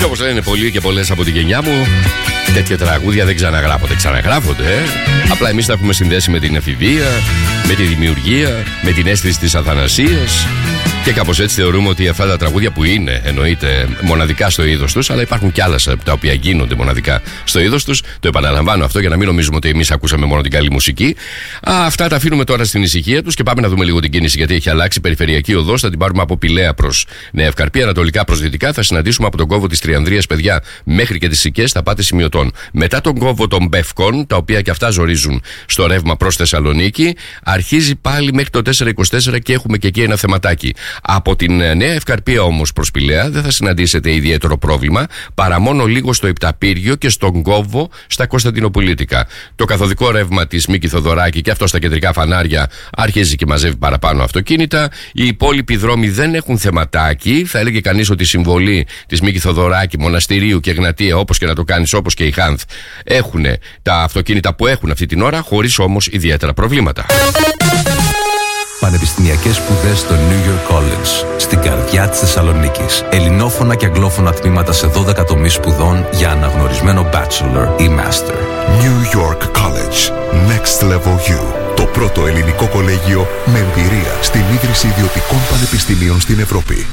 Και όπως λένε πολλοί και πολλές από τη γενιά μου, τέτοια τραγούδια δεν ξαναγράφονται. Ξαναγράφονται, Απλά εμείς τα έχουμε συνδέσει με την εφηβεία, με τη δημιουργία, με την αίσθηση της αθανασίας. Και κάπως έτσι θεωρούμε ότι αυτά τα τραγούδια που είναι, εννοείται, μοναδικά στο είδος τους, αλλά υπάρχουν κι άλλα τα οποία γίνονται μοναδικά στο είδος τους. Το επαναλαμβάνω αυτό για να μην νομίζουμε ότι εμείς ακούσαμε μόνο την καλή μουσική. Αυτά τα αφήνουμε τώρα στην ησυχία τους και πάμε να δούμε λίγο την κίνηση, γιατί έχει αλλάξει. Περιφερειακή οδός θα την πάρουμε από Πηλαία προς Νέα Ευκαρπία, ανατολικά προς δυτικά. Θα συναντήσουμε από τον κόβο της Τριανδρίας, παιδιά, μέχρι και τις Σικές, θα πάτε σημειωτών. Μετά τον κόβο των Μπευκών, τα οποία και αυτά ζορίζουν στο ρεύμα προς Θεσσαλονίκη, αρχίζει πάλι μέχρι το 424 και έχουμε και εκεί ένα θεματάκι. Από την Νέα Ευκαρπία όμως προς Πηλαία δεν θα συναντήσετε ιδιαίτερο πρόβλημα, παρά μόνο λίγο στο Επταπύργιο και στον κόβο στα Κωνσταντινοπολίτικα. Το καθοδικό ρεύμα της Μίκη Θοδωράκη και αυτό στα κεντρικά φανάρια αρχίζει και μαζεύει παραπάνω αυτοκίνητα. Οι υπόλοιποι δρόμοι δεν έχουν θεματάκι. Θα έλεγε κανείς ότι η συμβολή της Μίκη Θοδωράκη, Μοναστηρίου και Εγνατία, όπως και να το κάνεις, όπως και η Χάνθ, έχουν τα αυτοκίνητα που έχουν αυτή την ώρα, χωρίς όμως ιδιαίτερα προβλήματα. Πανεπιστημιακές σπουδές στο New York College, στην καρδιά της Θεσσαλονίκης. Ελληνόφωνα και αγγλόφωνα τμήματα σε 12 τομείς σπουδών για αναγνωρισμένο bachelor ή master. New York College. Next Level You. Το πρώτο ελληνικό κολέγιο με εμπειρία στην ίδρυση ιδιωτικών πανεπιστημίων στην Ευρώπη.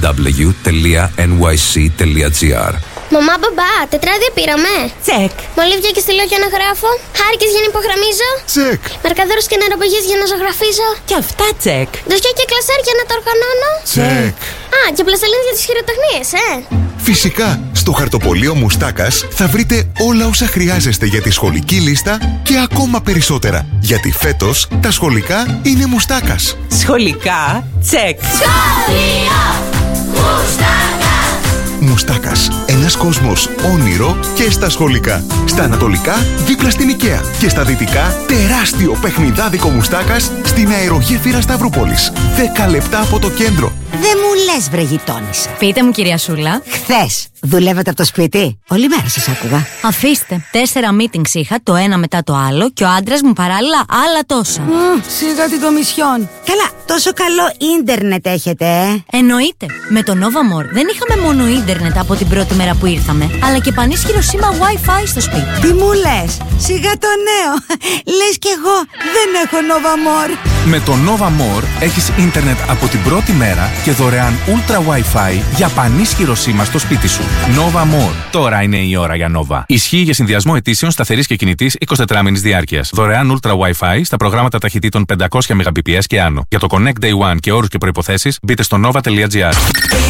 www.nyc.gr. Μαμά, μπαμπά, τετράδια πήραμε. Τσεκ. Μολύβια και στυλό για να γράφω. Χάρηκες για να υπογραμμίζω. Τσεκ. Μαρκαδόρους και νεροπηγές για να ζωγραφίζω. Και αυτά τσεκ. Δοσιά και κλασέρ για να το οργανώνω. Τσεκ. Και πλαστελίνες για τις χειροτεχνίες, Φυσικά, στο χαρτοπολείο Μουστάκας θα βρείτε όλα όσα χρειάζεστε για τη σχολική λίστα και ακόμα περισσότερα. Γιατί φέτος τα σχολικά είναι Μουστάκας. Σχολικά τσεκ. Σχολείο Μουστάκας. Μουστάκας, ένας κόσμος όνειρο και στα σχολικά. Στα ανατολικά, δίπλα στην Οικαία. Και στα δυτικά, τεράστιο παιχνιδάδικο Μουστάκας στην αερογέφυρα Σταυρούπολης. 10 λεπτά από το κέντρο. Δεν μου λες, βρε γειτόνισσα. Πείτε μου, κυρία Σούλα. Χθες δουλεύετε από το σπίτι? Όλη μέρα σας άκουγα. Αφήστε. 4 meetings είχα, το ένα μετά το άλλο, και ο άντρας μου παράλληλα άλλα τόσα. Σιγά την κομισιόν. Καλά, τόσο καλό ίντερνετ έχετε, Εννοείται. Με το Nova More δεν είχαμε μόνο ίντερνετ από την πρώτη μέρα που ήρθαμε, αλλά και πανίσχυρο σήμα Wi-Fi στο σπίτι. Τι μου λες? Σιγά το νέο. Λες κι εγώ δεν έχω Nova More. Με το Nova More έχεις ίντερνετ από την πρώτη μέρα και δωρεάν Ultra Wi-Fi για πανίσχυρο σήμα στο σπίτι σου. Nova More. Τώρα είναι η ώρα για Nova. Ισχύει για συνδυασμό ετήσεων σταθερής και κινητής 24 μήνης διάρκειας. Δωρεάν Ultra Wi-Fi στα προγράμματα ταχυτήτων 500 Mbps και άνω. Για το Connect Day One και όρους και προϋποθέσεις μπείτε στο nova.gr.